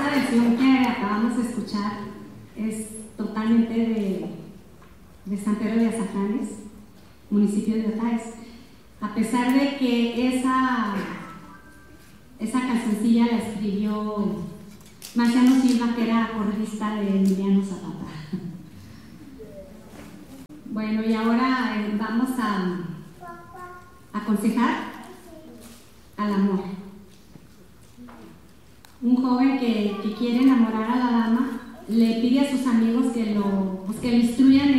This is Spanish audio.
Esta versión que acabamos de escuchar es totalmente de San Pedro de Azafanes, municipio de Otaes. A pesar de que esa cancioncilla la escribió Marciano Silva, que era corista de Emiliano Zapata. Bueno, y ahora vamos a aconsejar al amor. Un joven que quiere enamorar a la dama le pide a sus amigos que lo instruyan